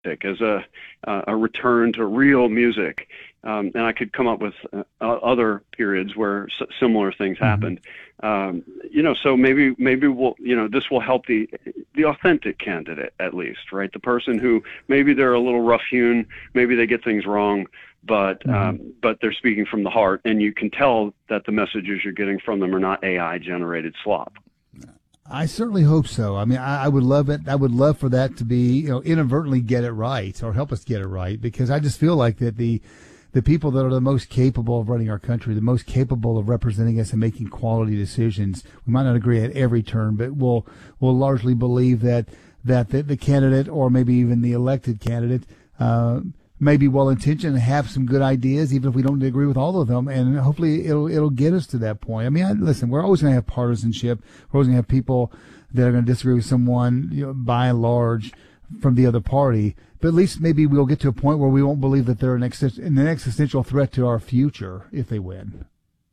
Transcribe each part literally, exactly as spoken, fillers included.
as a uh, a return to real music. Um, and I could come up with uh, other periods where s- similar things Mm-hmm. happened. Um, you know, so maybe maybe we'll you know this will help the the authentic candidate at least, right? The person who maybe they're a little rough-hewn, maybe they get things wrong, but Mm-hmm. um, but they're speaking from the heart, and you can tell that the messages you're getting from them are not A I-generated slop. I certainly hope so. I mean, I, I would love it. I would love for that to be, you know, inadvertently get it right or help us get it right, because I just feel like that the the people that are the most capable of running our country, the most capable of representing us and making quality decisions, we might not agree at every turn, but we'll we'll largely believe that that the, the candidate, or maybe even the elected candidate, uh, may be well-intentioned and have some good ideas, even if we don't agree with all of them. And hopefully it'll it'll get us to that point. I mean, I, listen, we're always going to have partisanship. We're always going to have people that are going to disagree with someone, you know, by and large, from the other party. But at least maybe we'll get to a point where we won't believe that they're an, exist- an existential threat to our future if they win.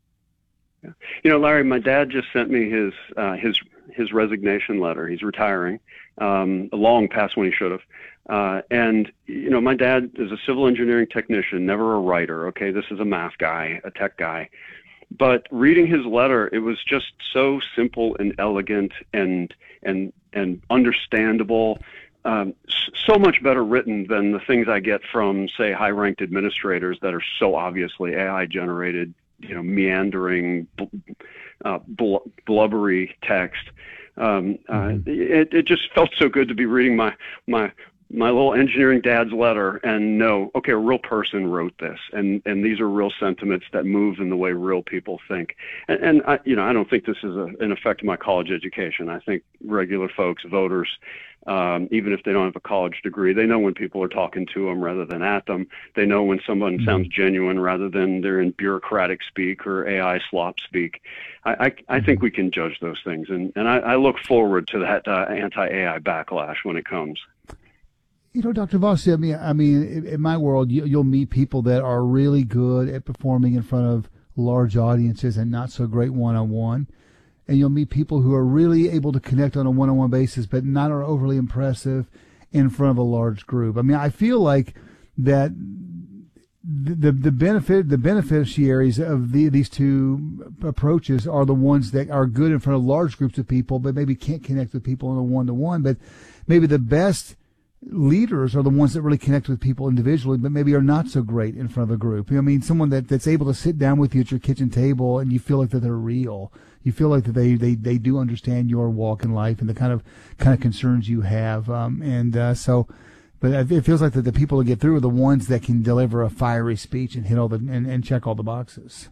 Yeah. You know, Larry, my dad just sent me his uh, his his resignation letter. He's retiring, um, long past when he should have. Uh, and, you know, my dad is a civil engineering technician, never a writer. Okay, this is a math guy, a tech guy. But reading his letter, it was just so simple and elegant and and and understandable. Um, so much better written than the things I get from, say, high-ranked administrators that are so obviously A I-generated, you know, meandering, uh, bl- blubbery text. Um, uh, it, it just felt so good to be reading my my my little engineering dad's letter and know, okay, a real person wrote this, and and these are real sentiments that move in the way real people think. And, and I, you know, I don't think this is a, an effect of my college education. I think regular folks, voters, um, even if they don't have a college degree, they know when people are talking to them rather than at them. They know when someone mm-hmm. sounds genuine rather than they're in bureaucratic speak or A I slop speak. I, I, I think we can judge those things, and, and I, I look forward to that uh, anti-A I backlash when it comes. You know, Doctor Voss, I mean, I mean, in, in my world, you, you'll meet people that are really good at performing in front of large audiences and not so great one-on-one. And you'll meet people who are really able to connect on a one-on-one basis, but not are overly impressive in front of a large group. I mean, I feel like that the the, the benefit the beneficiaries of the, these two approaches are the ones that are good in front of large groups of people, but maybe can't connect with people on a one-to-one. But maybe the best leaders are the ones that really connect with people individually, but maybe are not so great in front of a group. I mean, someone that, that's able to sit down with you at your kitchen table and you feel like that they're real. You feel like that they, they, they do understand your walk in life and the kind of kind of concerns you have. Um, and uh, so, but it feels like that the people that get through are the ones that can deliver a fiery speech and hit all the and, and check all the boxes.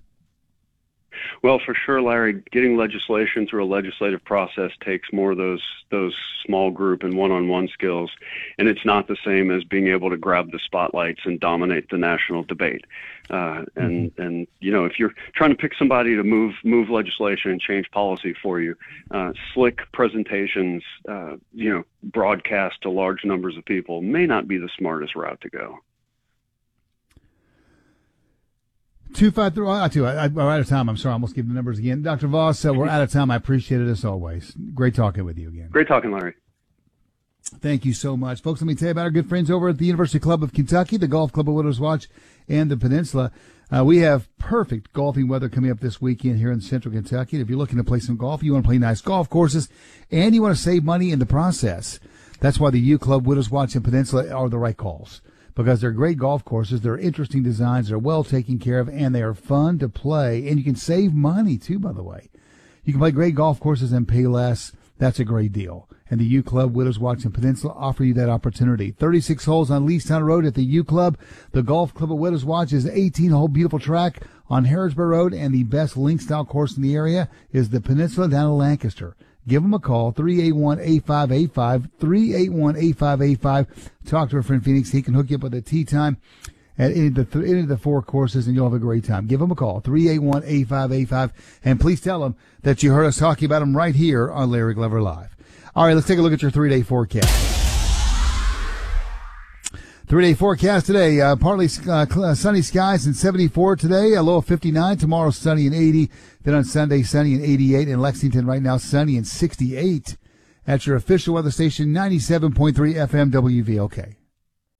Well, for sure, Larry, getting legislation through a legislative process takes more of those those small group and one-on-one skills, and it's not the same as being able to grab the spotlights and dominate the national debate. Uh, and mm-hmm. and you know, if you're trying to pick somebody to move move legislation and change policy for you, uh, slick presentations, uh, you know, broadcast to large numbers of people may not be the smartest route to go. Two five three. I too. I, we're out of time. I'm sorry. I almost gave the numbers again. Doctor Voss, uh, we're out of time. I appreciate it as always. Great talking with you again. Great talking, Larry. Thank you so much, folks. Let me tell you about our good friends over at the University Club of Kentucky, the Golf Club of Widows Watch, and the Peninsula. Uh, we have perfect golfing weather coming up this weekend here in Central Kentucky. If you're looking to play some golf, you want to play nice golf courses, and you want to save money in the process, that's why the U Club, Widows Watch, and Peninsula are the right calls. Because they're great golf courses, they're interesting designs, they're well taken care of, and they are fun to play. And you can save money, too, by the way. You can play great golf courses and pay less. That's a great deal. And the U Club, Widows Watch, and Peninsula offer you that opportunity. thirty-six holes on Leestown Road at the U Club. The Golf Club of Widows Watch is an eighteen-hole beautiful track on Harrisburg Road, and the best link-style course in the area is the Peninsula down in Lancaster. Give them a call, three eight one, eight five eight five, three eight one, eight five eight five. Talk to our friend Phoenix. He can hook you up with a tee time at any of the, th- any of the four courses, and you'll have a great time. Give them a call, three eight one, eight five eight five, and please tell them that you heard us talking about them right here on Larry Glover Live. All right, let's take a look at your three-day forecast. Three-day forecast today, uh, partly uh, sunny skies and seventy-four today, a low of fifty-nine. Tomorrow, sunny and eighty. Then on Sunday, sunny and eighty-eight. In Lexington right now, sunny and sixty-eight. At your official weather station, ninety-seven point three F M W V L K.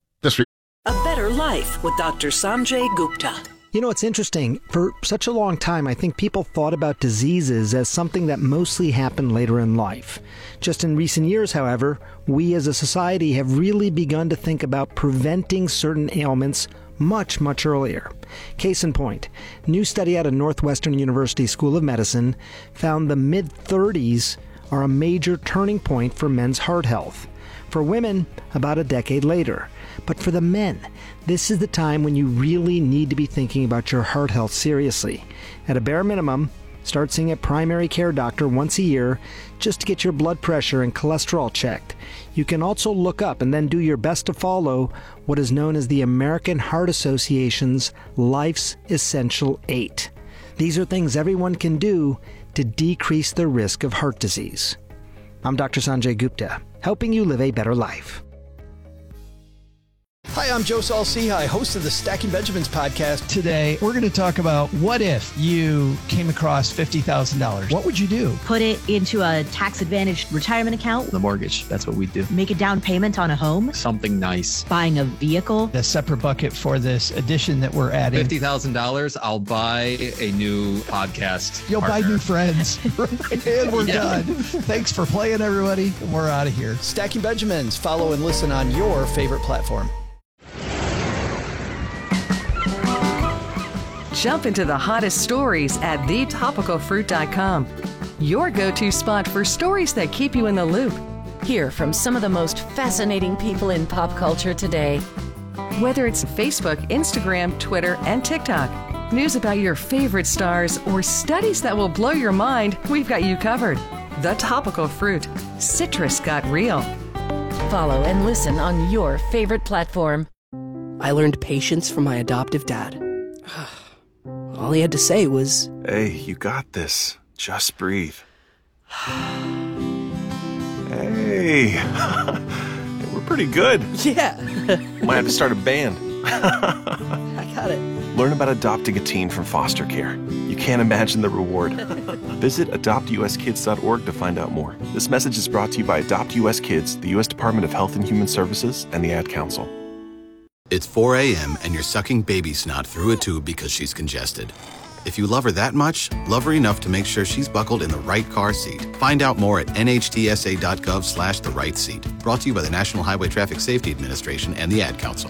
Life with Doctor Sanjay Gupta. You know, it's interesting. For such a long time, I think people thought about diseases as something that mostly happened later in life. Just in recent years, however, we as a society have really begun to think about preventing certain ailments much, much earlier. Case in point, new study out of Northwestern University School of Medicine found the mid-thirties are a major turning point for men's heart health. For women, about a decade later. But for the men, this is the time when you really need to be thinking about your heart health seriously. At a bare minimum, start seeing a primary care doctor once a year just to get your blood pressure and cholesterol checked. You can also look up and then do your best to follow what is known as the American Heart Association's Life's Essential Eight. These are things everyone can do to decrease the risk of heart disease. I'm Doctor Sanjay Gupta, helping you live a better life. Hi, I'm Joe Saul-Sehy, host of the Stacking Benjamins podcast. Today, we're going to talk about what if you came across fifty thousand dollars? What would you do? Put it into a tax-advantaged retirement account. The mortgage, that's what we do. Make a down payment on a home. Something nice. Buying a vehicle. A separate bucket for this addition that we're adding. fifty thousand dollars, I'll buy a new podcast You'll partner. buy new friends. And we're yeah. done. Thanks for playing, everybody. We're out of here. Stacking Benjamins. Follow and listen on your favorite platform. Jump into the hottest stories at the topical fruit dot com. Your go-to spot for stories that keep you in the loop. Hear from some of the most fascinating people in pop culture today. Whether it's Facebook, Instagram, Twitter, and TikTok, news about your favorite stars, or studies that will blow your mind, we've got you covered. The Topical Fruit. Citrus got real. Follow and listen on your favorite platform. I learned patience from my adoptive dad. All he had to say was, "Hey, you got this. Just breathe." Hey, we're pretty good. Yeah. Might have to start a band. I got it. Learn about adopting a teen from foster care. You can't imagine the reward. Visit adopt u s kids dot org to find out more. This message is brought to you by Adopt U S Kids, the U S Department of Health and Human Services, and the Ad Council. It's four a.m. and you're sucking baby snot through a tube because she's congested. If you love her that much, love her enough to make sure she's buckled in the right car seat. Find out more at N H T S A dot gov slash the right seat. Brought to you by the National Highway Traffic Safety Administration and the Ad Council.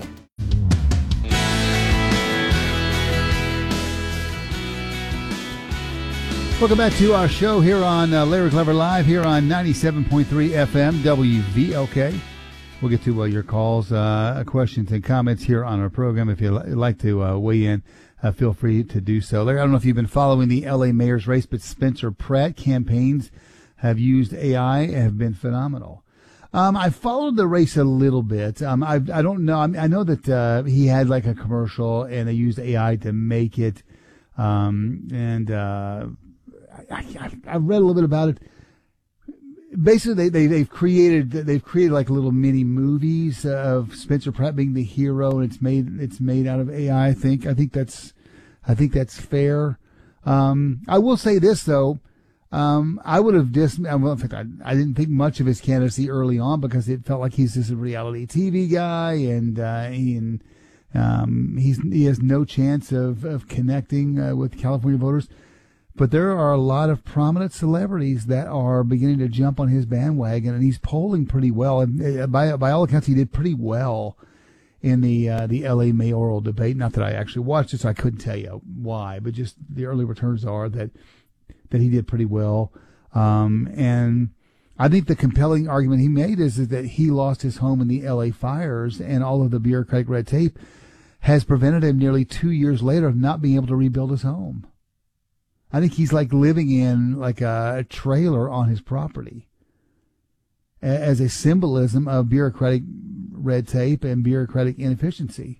Welcome back to our show here on uh, Larry Clever Live here on ninety-seven point three F M W V L K. We'll get to uh, your calls, uh, questions, and comments here on our program. If you'd like to uh, weigh in, uh, feel free to do so. Larry, I don't know if you've been following the L A mayor's race, but Spencer Pratt campaigns have used A I and have been phenomenal. Um, I followed the race a little bit. Um, I, I don't know. I, mean, I know that uh, he had like a commercial, and they used A I to make it. Um, and uh, I, I, I read a little bit about it. Basically, they, they, they've created, they've created like little mini movies of Spencer Pratt being the hero, and it's made, it's made out of A I, I think. I think that's, I think that's fair. Um, I will say this though, um, I would have dis, well, in fact, I, I didn't think much of his candidacy early on because it felt like he's just a reality T V guy, and, uh, he, and, um, he's, he has no chance of, of connecting, uh, with California voters. But there are a lot of prominent celebrities that are beginning to jump on his bandwagon, and he's polling pretty well. And by by all accounts, he did pretty well in the uh, the L A mayoral debate. Not that I actually watched it, so I couldn't tell you why, but just the early returns are that that he did pretty well. Um, and I think the compelling argument he made is, is that he lost his home in the L A fires, and all of the bureaucratic red tape has prevented him nearly two years later of not being able to rebuild his home. I think he's like living in like a trailer on his property as a symbolism of bureaucratic red tape and bureaucratic inefficiency.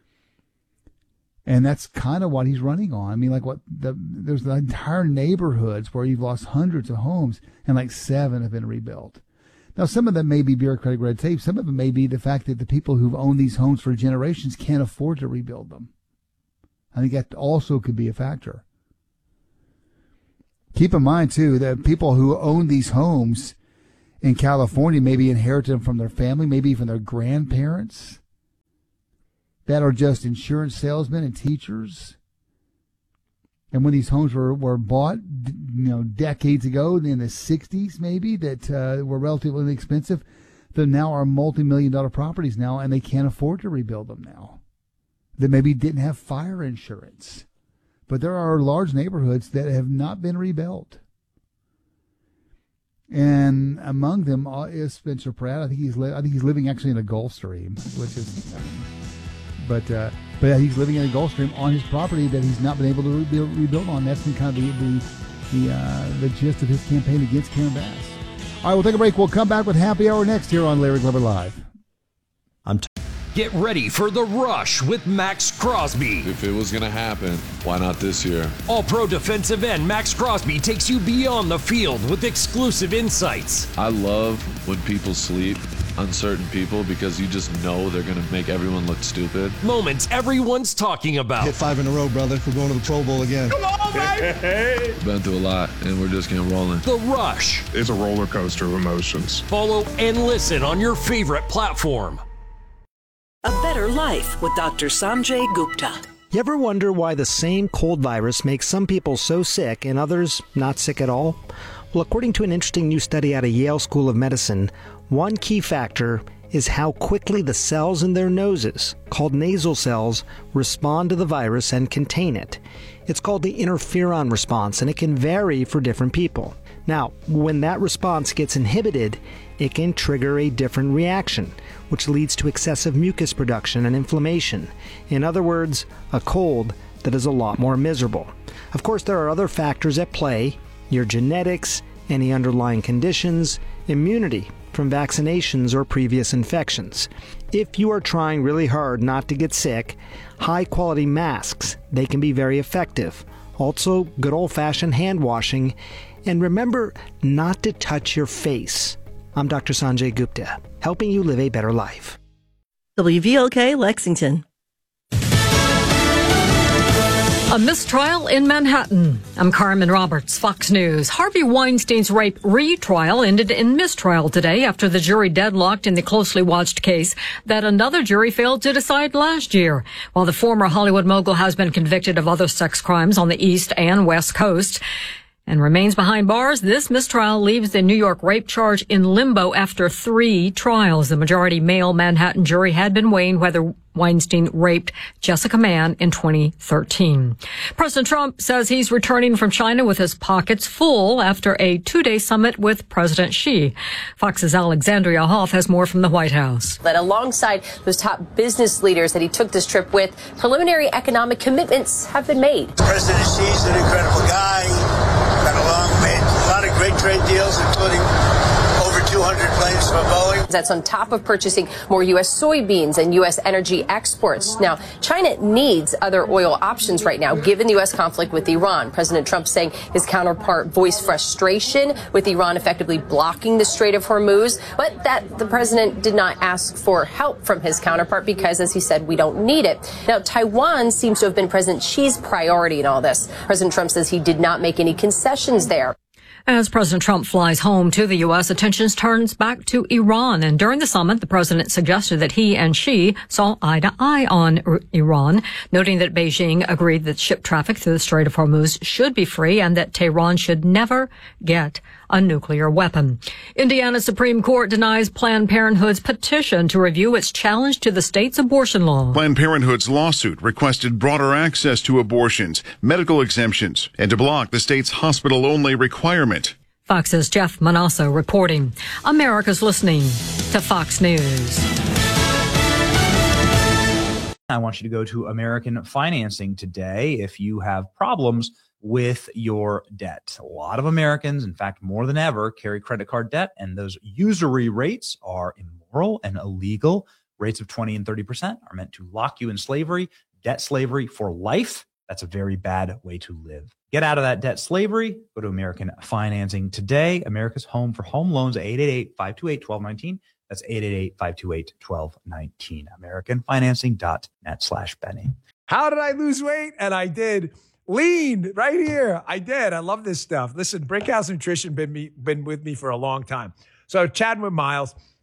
And that's kind of what he's running on. I mean, like what the, there's the entire neighborhoods where you've lost hundreds of homes, and like seven have been rebuilt. Now, some of them may be bureaucratic red tape. Some of them may be the fact that the people who've owned these homes for generations can't afford to rebuild them. I think that also could be a factor. Keep in mind, too, that people who own these homes in California maybe inherited them from their family, maybe from their grandparents. that are just insurance salesmen and teachers. And when these homes were, were bought, you know, decades ago, in the sixties maybe, that uh, were relatively inexpensive, that now are multi-million dollar properties now, and they can't afford to rebuild them now. That maybe didn't have fire insurance. But there are large neighborhoods that have not been rebuilt. And among them is Spencer Pratt. I think he's li- I think he's living actually in a Gulfstream, which is, um, but uh, but yeah, he's living in a Gulfstream on his property that he's not been able to rebuild, rebuild on. That's been kind of the the the, uh, the gist of his campaign against Karen Bass. All right, we'll take a break. We'll come back with Happy Hour next here on Larry Glover Live. I'm. T- Get ready for The Rush with Max Crosby. If it was going to happen, why not this year? All-pro defensive end Max Crosby takes you beyond the field with exclusive insights. I love when people sleep, uncertain people, because you just know they're going to make everyone look stupid. Moments everyone's talking about. Hit five in a row, brother. We're going to the Pro Bowl again. Come on, baby! Been through a lot, and we're just getting rolling. The Rush. It's a roller coaster of emotions. Follow and listen on your favorite platform. A Better Life with Doctor Sanjay Gupta. You ever wonder why the same cold virus makes some people so sick and others not sick at all? Well, according to an interesting new study out of Yale School of Medicine, one key factor is how quickly the cells in their noses, called nasal cells, respond to the virus and contain it. It's called the interferon response, and it can vary for different people. Now, when that response gets inhibited, it can trigger a different reaction, which leads to excessive mucus production and inflammation. In other words, a cold that is a lot more miserable. Of course, there are other factors at play: your genetics, any underlying conditions, immunity from vaccinations or previous infections. If you are trying really hard not to get sick, high-quality masks, they can be very effective. Also, good old-fashioned hand washing. And remember not to touch your face. I'm Doctor Sanjay Gupta, helping you live a better life. W V L K Lexington. A mistrial in Manhattan. I'm Carmen Roberts, Fox News. Harvey Weinstein's rape retrial ended in mistrial today after the jury deadlocked in the closely watched case that another jury failed to decide last year. While the former Hollywood mogul has been convicted of other sex crimes on the East and West Coast and remains behind bars, this mistrial leaves the New York rape charge in limbo after three trials. The majority male Manhattan jury had been weighing whether Weinstein raped Jessica Mann in twenty thirteen. President Trump says he's returning from China with his pockets full after a two-day summit with President Xi. Fox's Alexandria Hoff has more from the White House. That alongside those top business leaders that he took this trip with, preliminary economic commitments have been made. President Xi's an incredible guy. Got along, made a lot of great trade deals, including over two hundred planes for Boeing. That's on top of purchasing more U S soybeans and U S energy exports. Now, China needs other oil options right now, given the U S conflict with Iran. President Trump saying his counterpart voiced frustration with Iran effectively blocking the Strait of Hormuz, but that the president did not ask for help from his counterpart because, as he said, we don't need it. Now, Taiwan seems to have been President Xi's priority in all this. President Trump says he did not make any concessions there. As President Trump flies home to the U S, attention turns back to Iran. And during the summit, the president suggested that he and Xi saw eye to eye on Iran, noting that Beijing agreed that ship traffic through the Strait of Hormuz should be free and that Tehran should never get a nuclear weapon. Indiana Supreme Court denies Planned Parenthood's petition to review its challenge to the state's abortion law. Planned Parenthood's lawsuit requested broader access to abortions, medical exemptions, and to block the state's hospital-only requirement. Fox's Jeff Manasso reporting. America's listening to Fox News. I want you to go to American Financing today if you have problems with your debt. A lot of Americans, in fact, more than ever, carry credit card debt, and those usury rates are immoral and illegal. Rates of twenty and thirty percent are meant to lock you in slavery, debt slavery for life. That's a very bad way to live. Get out of that debt slavery. Go to American Financing today. America's home for home loans, eight eight eight, five two eight, one two one nine. That's eight eight eight, five two eight, one two one nine. American Financing dot net slash Benny. How did I lose weight? And I did. Lean right here. I did. I love this stuff. Listen, Brickhouse Nutrition been me been with me for a long time. So chatting with Miles,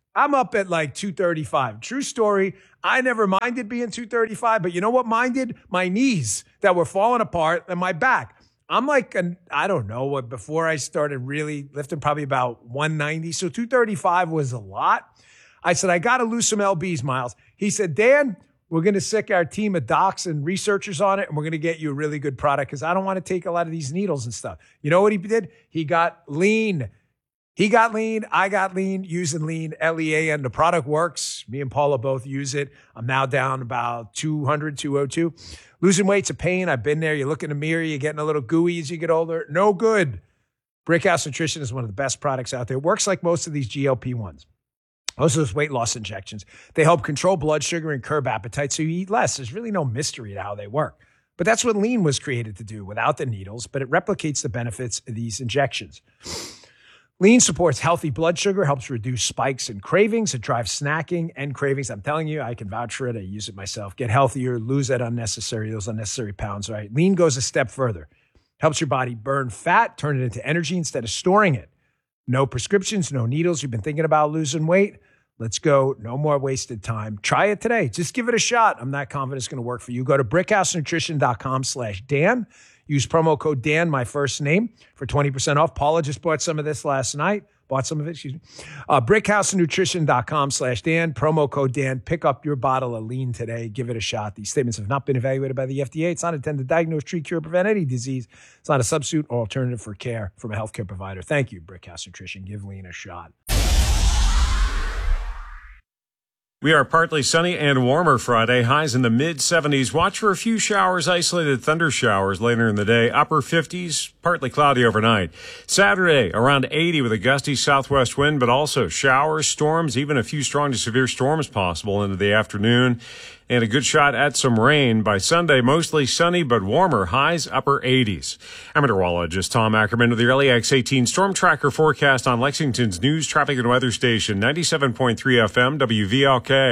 I'm up at like two thirty-five. True story. I never minded being two thirty-five, but you know what minded? My knees that were falling apart and my back. I'm like, an, I don't know what, before I started really lifting, probably about one ninety. So two thirty-five was a lot. I said, I got to lose some L Bs, Miles. He said, Dan, we're going to sick our team of docs and researchers on it, and we're going to get you a really good product because I don't want to take a lot of these needles and stuff. You know what he did? He got lean. He got lean. I got lean using lean, L E A N. The product works. Me and Paula both use it. I'm now down about two hundred, two oh two. Losing weight's a pain. I've been there. You look in the mirror, you're getting a little gooey as you get older. No good. Brickhouse Nutrition is one of the best products out there. It works like most of these G L P ones. Most of those weight loss injections. They help control blood sugar and curb appetite so you eat less. There's really no mystery to how they work. But that's what lean was created to do without the needles, but it replicates the benefits of these injections. Lean supports healthy blood sugar, helps reduce spikes and cravings. It drives snacking and cravings. I'm telling you, I can vouch for it. I use it myself. Get healthier, lose that unnecessary, those unnecessary pounds, right? Lean goes a step further. Helps your body burn fat, turn it into energy instead of storing it. No prescriptions, no needles. You've been thinking about losing weight? Let's go. No more wasted time. Try it today. Just give it a shot. I'm not confident it's going to work for you. Go to brickhousenutrition.com slash Dan. Use promo code Dan, my first name, for twenty percent off. Paula just bought some of this last night. Bought some of it, excuse me. Uh, brickhousenutrition.com slash Dan. Promo code Dan. Pick up your bottle of lean today. Give it a shot. These statements have not been evaluated by the F D A. It's not intended to diagnose, treat, cure, prevent any disease. It's not a substitute or alternative for care from a healthcare provider. Thank you, Brickhouse Nutrition. Give lean a shot. We are partly sunny and warmer Friday, highs in the mid seventies. Watch for a few showers, isolated thunder showers later in the day. Upper fifties, partly cloudy overnight. Saturday, around eighty with a gusty southwest wind, but also showers, storms, even a few strong to severe storms possible into the afternoon. And a good shot at some rain. By Sunday, mostly sunny but warmer, highs upper eighties. I'm meteorologist Tom Ackerman with the L E X eighteen Storm Tracker forecast on Lexington's news, traffic, and weather station, ninety-seven point three F M, W V L K.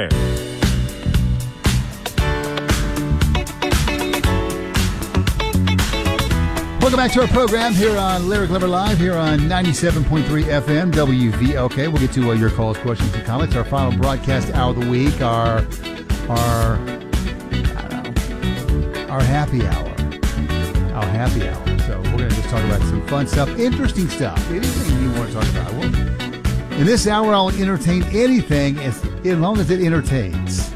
Welcome back to our program here on Lyric Lover Live, here on ninety-seven point three F M, W V L K. We'll get to uh, your calls, questions, and comments. Our final broadcast hour of the week, our... Our, I don't know, our happy hour. Our happy hour. So we're going to just talk about some fun stuff, interesting stuff, anything you want to talk about. Well, in this hour, I'll entertain anything as, as long as it entertains.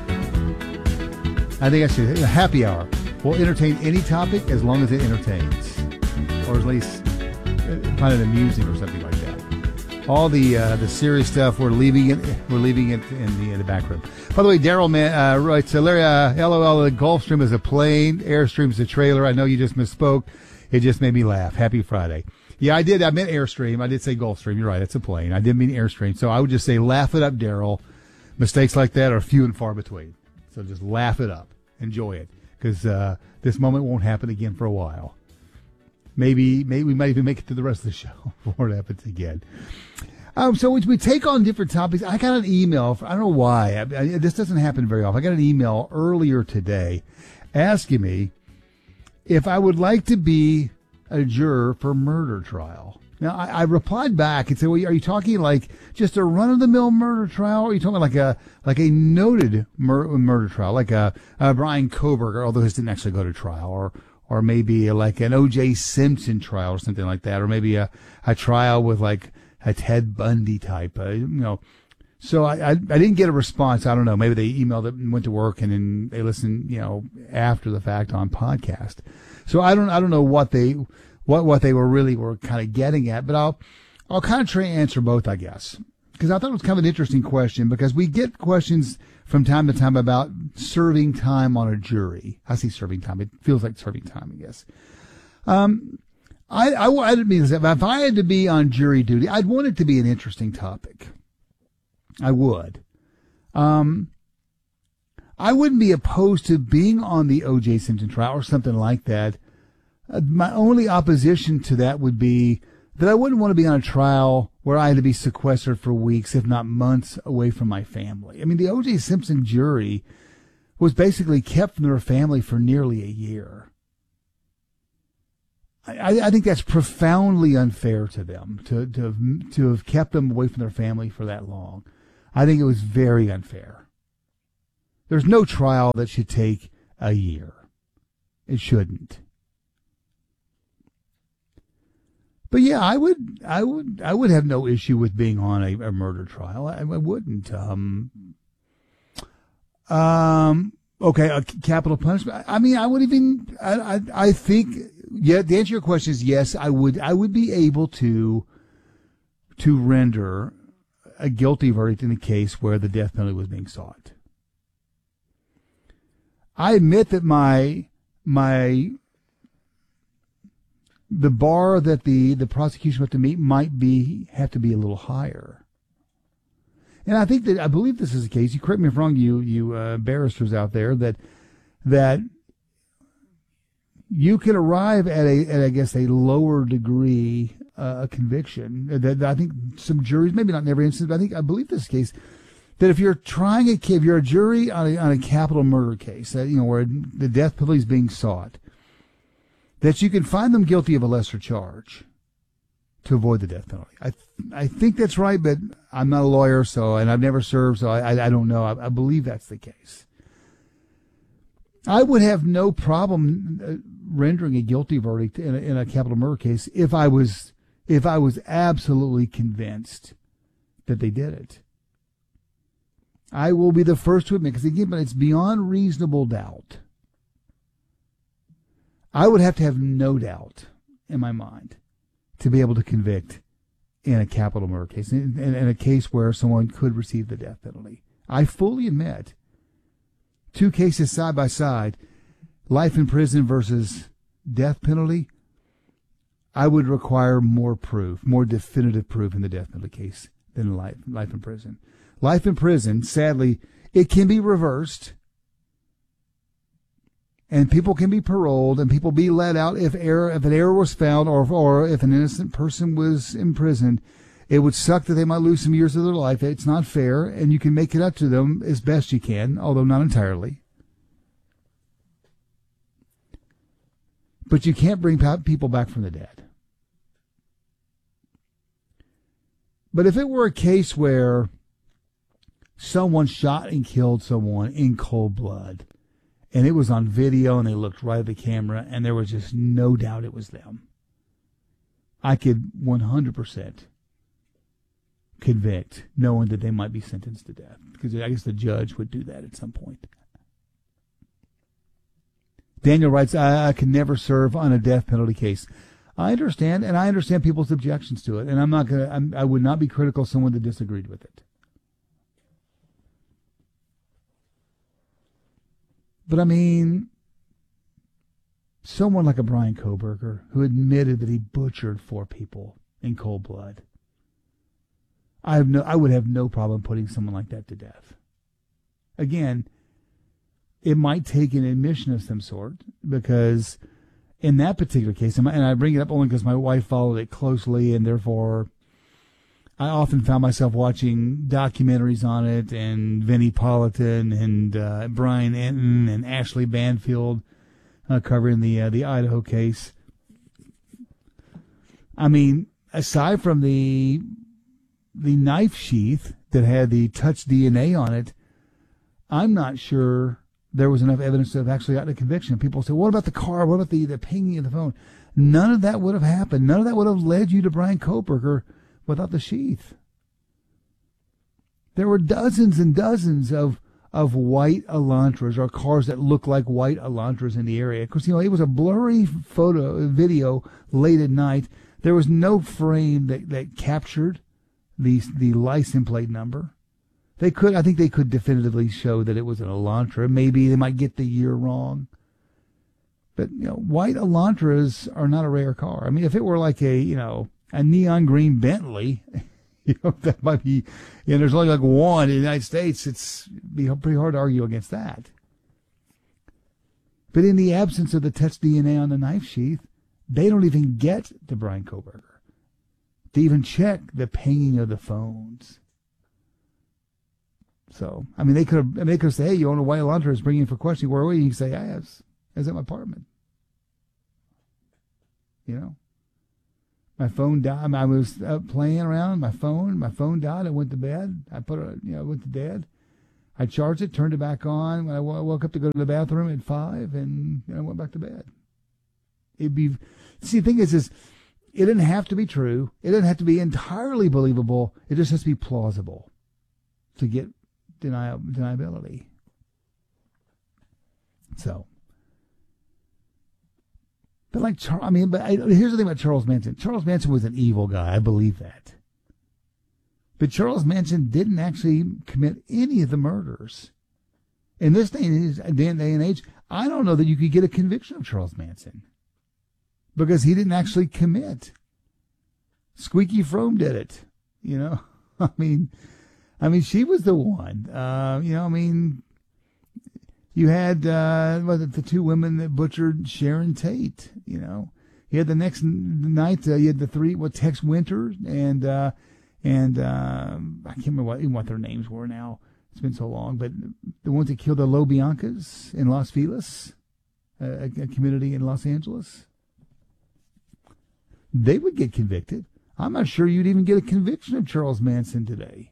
I think I should, a happy hour. We'll entertain any topic as long as it entertains. Or at least find it amusing or something like that. All the uh, the serious stuff, we're leaving it. We're leaving it in the in the back room. By the way, Daryl man uh, writes, Larry, uh, LOL, the Gulfstream is a plane, Airstream is a trailer. I know you just misspoke. It just made me laugh. Happy Friday. Yeah, I did. I meant Airstream. I did say Gulfstream. You're right. It's a plane. I didn't mean Airstream. So I would just say laugh it up, Daryl. Mistakes like that are few and far between. So just laugh it up. Enjoy it. Because uh, this moment won't happen again for a while. Maybe maybe we might even make it to the rest of the show before it happens again. Um, so we take on different topics. I got an email. I don't know why. I, I, this doesn't happen very often. I got an email earlier today asking me if I would like to be a juror for murder trial. Now, I, I replied back and said, well, are you talking like just a run-of-the-mill murder trial? Or are you talking like a like a noted mur- murder trial, like a, a Brian Koberger, although his didn't actually go to trial, or or maybe like an O J Simpson trial or something like that, or maybe a, a trial with like a Ted Bundy type, uh, you know. So I, I I didn't get a response. I don't know. Maybe they emailed it and went to work and then they listened, you know, after the fact on podcast. So I don't I don't know what they what what they were really were kind of getting at, but I'll I'll kind of try and answer both, I guess, because I thought it was kind of an interesting question, because we get questions from time to time about serving time on a jury. I see serving time. It feels like serving time, I guess. Um. I, I, I didn't mean this. If I had to be on jury duty, I'd want it to be an interesting topic. I would. Um, I wouldn't be opposed to being on the O J Simpson trial or something like that. Uh, my only opposition to that would be that I wouldn't want to be on a trial where I had to be sequestered for weeks, if not months, away from my family. I mean, the O J Simpson jury was basically kept from their family for nearly a year. I, I think that's profoundly unfair to them, to to have, to have kept them away from their family for that long. I think it was very unfair. There's no trial that should take a year. It shouldn't. But yeah, I would, I would, I would have no issue with being on a, a murder trial. I, I wouldn't. Um, um, okay, a capital punishment. I mean, I would even. I, I, I think. Yeah, the answer to your question is yes. I would. I would be able to, to render a guilty verdict in a case where the death penalty was being sought. I admit that my my. the bar that the, the prosecution have to meet might be have to be a little higher. And I think that, I believe this is the case. You correct me if wrong, you you uh, barristers out there, that that you can arrive at a at I guess a lower degree uh, conviction. That, that I think some juries, maybe not in every instance, but I think I believe this is the case, that if you're trying a if you're a jury on a, on a capital murder case, that you know where the death penalty is being sought, that you can find them guilty of a lesser charge to avoid the death penalty. I th- I think that's right, but I'm not a lawyer, so and I've never served, so I I, I don't know. I, I believe that's the case. I would have no problem rendering a guilty verdict in a, in a capital murder case if I was if I was absolutely convinced that they did it. I will be the first to admit, because again, but it's beyond reasonable doubt. I would have to have no doubt in my mind to be able to convict in a capital murder case, in, in, in a case where someone could receive the death penalty. I fully admit, two cases side by side, life in prison versus death penalty, I would require more proof, more definitive proof in the death penalty case than life, life in prison. Life in prison, sadly, it can be reversed. And people can be paroled, and people be let out if error, if an error was found, or or if an innocent person was imprisoned. It would suck that they might lose some years of their life. It's not fair, and you can make it up to them as best you can, although not entirely. But you can't bring people back from the dead. But if it were a case where someone shot and killed someone in cold blood, and it was on video, and they looked right at the camera, and there was just no doubt it was them, I could one hundred percent convict, knowing that they might be sentenced to death, because I guess the judge would do that at some point. Daniel writes, I, I can never serve on a death penalty case. I understand, and I understand people's objections to it, and I'm not gonna. I'm, I would not be critical of someone that disagreed with it. But I mean, someone like a Bryan Kohberger, who admitted that he butchered four people in cold blood, I have no, I would have no problem putting someone like that to death. Again, it might take an admission of some sort, because in that particular case, and I bring it up only because my wife followed it closely, and therefore I often found myself watching documentaries on it, and Vinnie Politan and uh, Brian Enton and Ashley Banfield uh, covering the uh, the Idaho case. I mean, aside from the the knife sheath that had the touch D N A on it, I'm not sure there was enough evidence to have actually gotten a conviction. People say, what about the car? What about the, the pinging of the phone? None of that would have happened. None of that would have led you to Bryan Kohberger without the sheath. There were dozens and dozens of of white Elantras, or cars that look like white Elantras, in the area. Of course, you know, it was a blurry photo, video late at night. There was no frame that, that captured the the license plate number. They could, I think they could definitively show that it was an Elantra. Maybe they might get the year wrong. But, you know, white Elantras are not a rare car. I mean, if it were like a, you know, a neon green Bentley, you know, that might be, you know, there's only like one in the United States. It's be pretty hard to argue against that. But in the absence of the touch D N A on the knife sheath, they don't even get to Bryan Kohberger to even check the pinging of the phones. So, I mean, they could have, I mean, they could have said, hey, you own a white Elantra, it's bringing you for questioning. Where are you? You can say, I was, I was at my apartment. You know? My phone died. I was uh, playing around my phone. My phone died. I went to bed. I put it, you know, went to bed. I charged it, turned it back on. When I w- woke up to go to the bathroom at five, and you know, I went back to bed. It'd be, see, the thing is, is it didn't have to be true. It didn't have to be entirely believable. It just has to be plausible to get denial, deniability. So, but like, Char- I mean, but I, here's the thing about Charles Manson. Charles Manson was an evil guy. I believe that. But Charles Manson didn't actually commit any of the murders. In this day and age, day and age, I don't know that you could get a conviction of Charles Manson because he didn't actually commit. Squeaky Fromme did it. You know, I mean, I mean, she was the one. Uh, you know, I mean, you had uh, the two women that butchered Sharon Tate. You know, you had the next night. Uh, you had the three. What Tex Winter and uh, and uh, I can't remember what, even what their names were now. It's been so long. But the ones that killed the LoBiancas in Los Feliz, a, a community in Los Angeles, they would get convicted. I'm not sure you'd even get a conviction of Charles Manson today.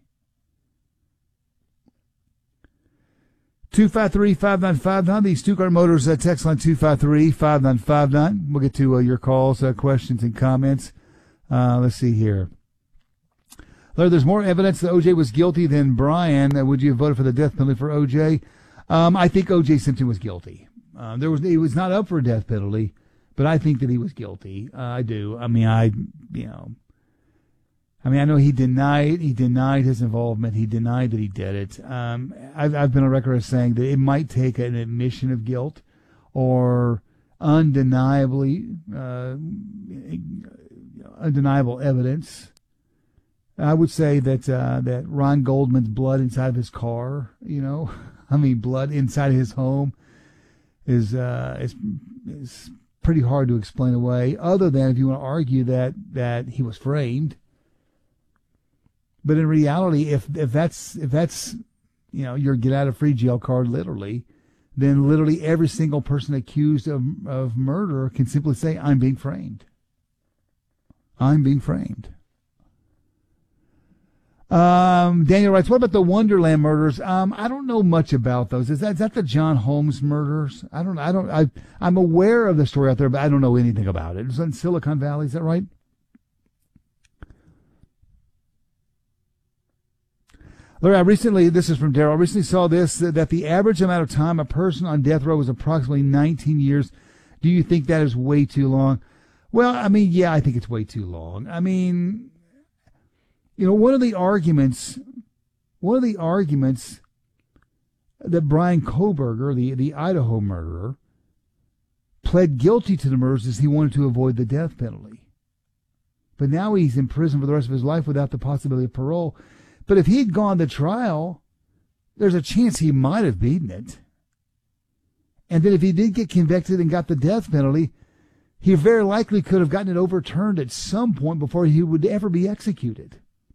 two five three, five nine five nine, the Stuttgart Motors uh, text line two five three, five nine five nine. We'll get to uh, your calls, uh, questions, and comments. Uh, let's see here. Larry, there's more evidence that O J was guilty than Brian. Uh, would you have voted for the death penalty for O J? Um, I think O J Simpson was guilty. Uh, there was, he was not up for a death penalty, but I think that he was guilty. Uh, I do. I mean, I, you know, I mean, I know he denied he denied his involvement. He denied that he did it. Um, I've I've been on record as saying that it might take an admission of guilt, or undeniably uh, undeniable evidence. I would say that uh, that Ron Goldman's blood inside of his car, you know, I mean, blood inside his home, is uh, is is pretty hard to explain away. Other than if you want to argue that that he was framed. But in reality, if if that's if that's you know your get out of free jail card, literally, then literally every single person accused of of murder can simply say, "I'm being framed. I'm being framed." Um, Daniel writes, "What about the Wonderland murders? Um, I don't know much about those. Is that is that the John Holmes murders? I don't. I don't. I I'm aware of the story out there, but I don't know anything about it. It's in Silicon Valley. Is that right?" Larry, I recently, this is from Daryl, I recently saw this, that the average amount of time a person on death row is approximately nineteen years. Do you think that is way too long? Well, I mean, yeah, I think it's way too long. I mean, you know, one of the arguments, one of the arguments that Brian Kohberger, the, the Idaho murderer, pled guilty to the murders is he wanted to avoid the death penalty. But now he's in prison for the rest of his life without the possibility of parole. But if he'd gone to trial, there's a chance he might have beaten it. And then if he did get convicted and got the death penalty, he very likely could have gotten it overturned at some point before he would ever be executed.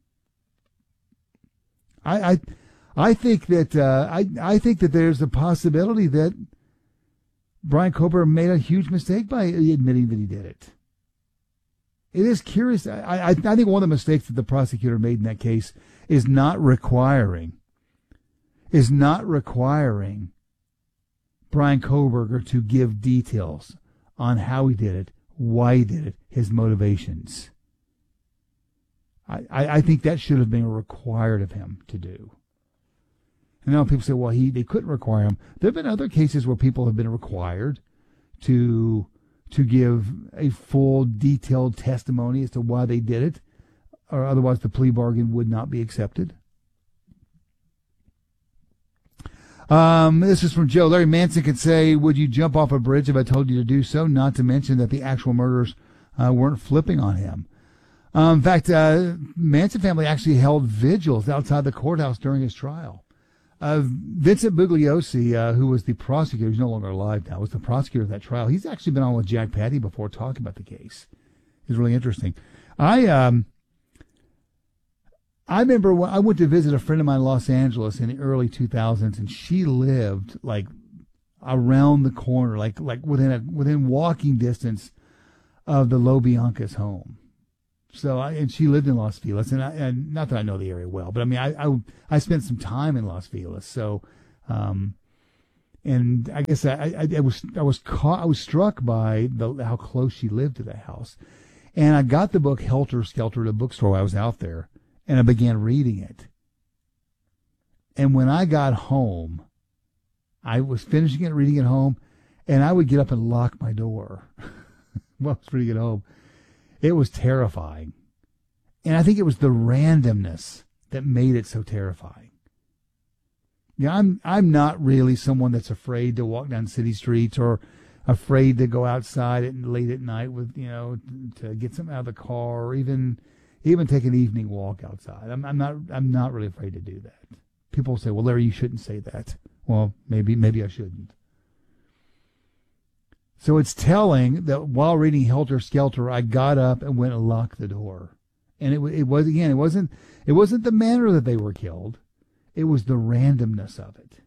I I, I think that uh, I I think that there's a possibility that Brian Kohberger made a huge mistake by admitting that he did it. It is curious. I, I, I think one of the mistakes that the prosecutor made in that case is not requiring, is not requiring Brian Kohberger to give details on how he did it, why he did it, his motivations. I, I, I think that should have been required of him to do. And now people say, well, he they couldn't require him. There have been other cases where people have been required to to give a full, detailed testimony as to why they did it, or otherwise the plea bargain would not be accepted. Um, this is from Joe. Larry Manson could say, would you jump off a bridge if I told you to do so? Not to mention that the actual murderers uh, weren't flipping on him. Um, in fact, uh, Manson family actually held vigils outside the courthouse during his trial. Uh, Vincent Bugliosi, uh, who was the prosecutor, he's no longer alive now, was the prosecutor of that trial. He's actually been on with Jack Patty before talking about the case. It's really interesting. I um, I remember when I went to visit a friend of mine in Los Angeles in the early two thousands, and she lived like around the corner, like like within a within walking distance of the LoBiancas home. So, I, and she lived in Los Feliz, and, I, and not that I know the area well, but I mean, I, I, I spent some time in Los Feliz. So, um, and I guess I, I, I was, I was caught, I was struck by the, how close she lived to the house. And I got the book Helter Skelter at a bookstore while I was out there, and I began reading it. And when I got home, I was finishing it, reading it home, and I would get up and lock my door while I was reading it home. It was terrifying. And I think it was the randomness that made it so terrifying. Yeah, I'm I'm not really someone that's afraid to walk down city streets or afraid to go outside at late at night with, you know, to get something out of the car, or even even take an evening walk outside. I'm, I'm not I'm not really afraid to do that. People say, "Well, Larry, you shouldn't say that." Well, maybe maybe I shouldn't. So it's telling that while reading Helter Skelter, I got up and went and locked the door. And it, it was, again, it wasn't, it wasn't the manner that they were killed. It was the randomness of it.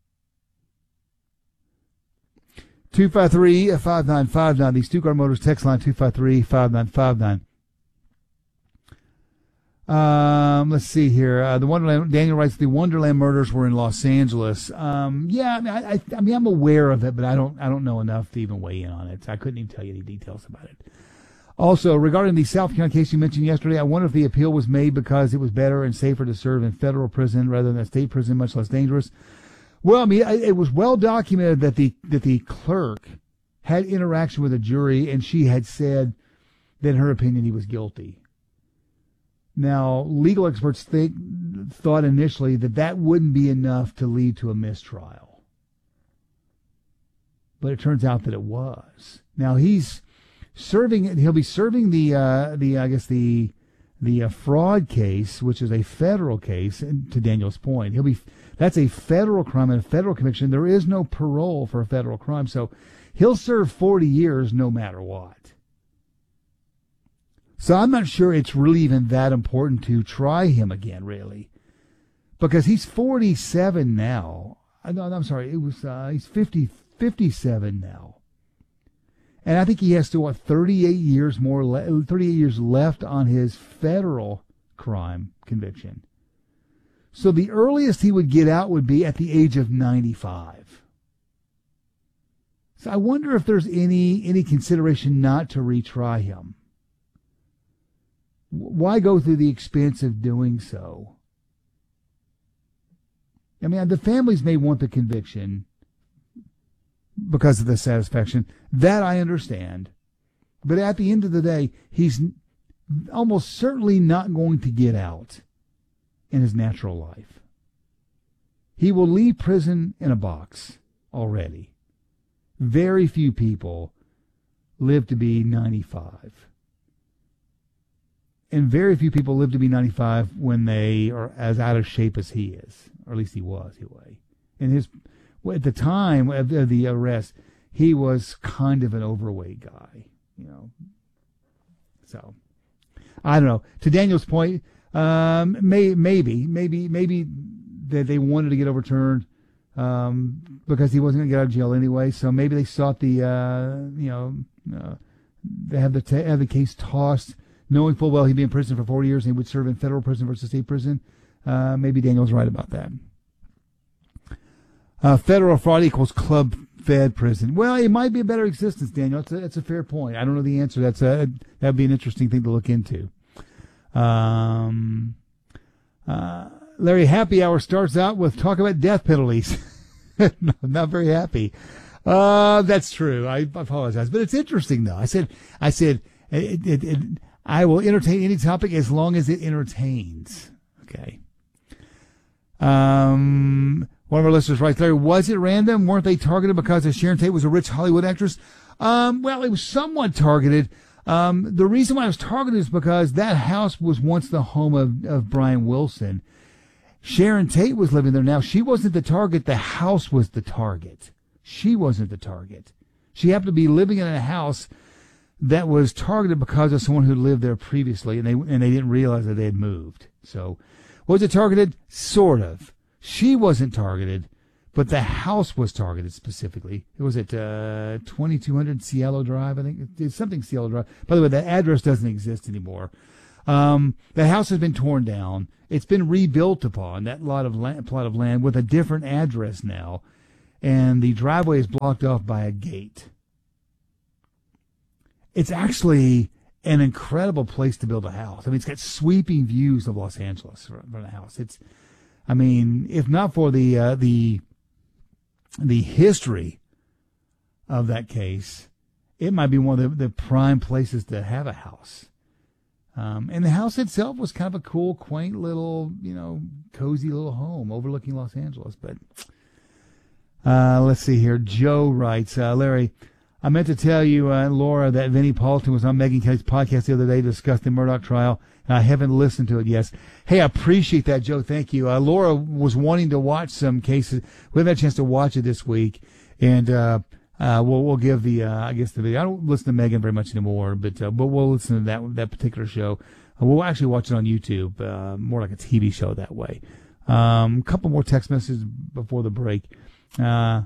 two five three, five nine five nine, the Stuttgart Motors text line, two five three, five nine five nine. Um, let's see here. Uh, the Wonderland, Daniel writes, the Wonderland murders were in Los Angeles. Um, yeah, I mean, I, I, I mean, I'm aware of it, but I don't, I don't know enough to even weigh in on it. I couldn't even tell you any details about it. Also, regarding the South Carolina case you mentioned yesterday, I wonder if the appeal was made because it was better and safer to serve in federal prison rather than a state prison, much less dangerous. Well, I mean, it was well documented that the, that the clerk had interaction with a jury, and she had said that in her opinion he was guilty. Now, legal experts think, thought initially that that wouldn't be enough to lead to a mistrial. But it turns out that it was. Now, he's serving, he'll be serving the, uh, the I guess, the the uh, fraud case, which is a federal case, and to Daniel's point. He'll be, that's a federal crime and a federal conviction. There is no parole for a federal crime, so he'll serve forty years no matter what. So I'm not sure it's really even that important to try him again, really, because he's forty-seven now. No, I'm sorry, it was uh, he's fifty, fifty-seven now, and I think he has to what thirty-eight years more, le- thirty-eight years left on his federal crime conviction. So the earliest he would get out would be at the age of ninety-five. So I wonder if there's any any consideration not to retry him. Why go through the expense of doing so? I mean, the families may want the conviction because of the satisfaction. That I understand. But at the end of the day, he's almost certainly not going to get out in his natural life. He will leave prison in a box already. Very few people live to be ninety-five. And very few people live to be ninety-five when they are as out of shape as he is, or at least he was, anyway. And his, at the time of the arrest, he was kind of an overweight guy, you know. So, I don't know. To Daniel's point, um, may, maybe, maybe, maybe that they wanted to get overturned um, because he wasn't going to get out of jail anyway. So maybe they sought the, uh, you know, uh, they have the t- have the case tossed, knowing full well he'd be in prison for forty years and he would serve in federal prison versus state prison. Uh, maybe Daniel's right about that. Uh, federal fraud equals club fed prison. Well, it might be a better existence, Daniel. That's a, that's a fair point. I don't know the answer. That's a, that'd be an interesting thing to look into. Um, uh, Larry, happy hour starts out with talk about death penalties. No, not very happy. Uh, that's true. I, I apologize, but it's interesting though. I said, I said, it, it, it, I will entertain any topic as long as it entertains. Okay. Um, one of our listeners right there, was it random? Weren't they targeted because Sharon Tate was a rich Hollywood actress? Um, well, it was somewhat targeted. Um, the reason why it was targeted is because that house was once the home of, of Brian Wilson. Sharon Tate was living there. Now, she wasn't the target. The house was the target. She wasn't the target. She happened to be living in a house that was targeted because of someone who lived there previously, and they and they didn't realize that they had moved. So, was it targeted? Sort of. She wasn't targeted, but the house was targeted specifically. It was at uh, twenty-two hundred Cielo Drive, I think. It's something Cielo Drive. By the way, that address doesn't exist anymore. Um, the house has been torn down. It's been rebuilt upon, that lot of land, plot of land, with a different address now. And the driveway is blocked off by a gate. It's actually an incredible place to build a house. I mean, it's got sweeping views of Los Angeles from the house. It's, I mean, if not for the uh, the the history of that case, it might be one of the, the prime places to have a house. Um, and the house itself was kind of a cool, quaint little, you know, cozy little home overlooking Los Angeles. But uh, let's see here. Joe writes, uh, Larry, I meant to tell you, uh, Laura, that Vinnie Paulton was on Megyn Kelly's podcast the other day to discuss the Murdaugh trial, and I haven't listened to it yet. Hey, I appreciate that, Joe. Thank you. Uh, Laura was wanting to watch some cases. We haven't had a chance to watch it this week, and uh, uh, we'll we'll give the uh, I guess the video. I don't listen to Megyn very much anymore, but uh, but we'll listen to that that particular show. Uh, we'll actually watch it on YouTube, uh, more like a T V show that way. Um, a couple more text messages before the break. Uh,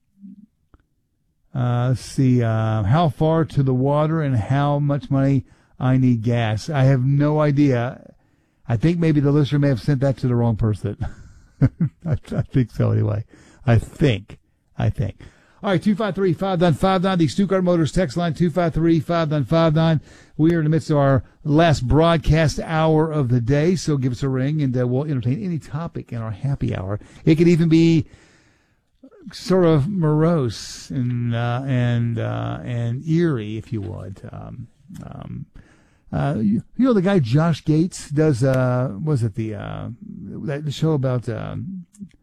Uh, let's see, uh, how far to the water and how much money I need gas. I have no idea. I think maybe the listener may have sent that to the wrong person. I, I think so anyway. I think. I think. All right, two five three, five nine five nine, the Stuttgart Motors text line, two five three, five nine five nine. We are in the midst of our last broadcast hour of the day, so give us a ring and uh, we'll entertain any topic in our happy hour. It could even be sort of morose and uh, and uh, and eerie, if you would. Um, um, uh, you, you know the guy Josh Gates does. Uh, was it the uh, that the show about? Um,